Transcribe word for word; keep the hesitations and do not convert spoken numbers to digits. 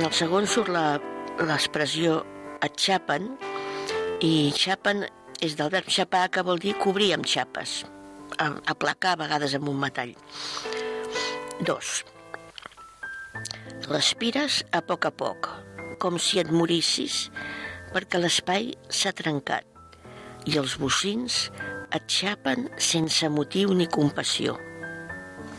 En el segon surt l'expressió et xapen, i xapen és del verb xapar, que vol dir cobrir amb xapes, aplacar a vegades amb un metall. Dos. Respires a poc a poc, com si et morissis, perquè l'espai s'ha trencat i els bocins et xapen sense motiu ni compassió.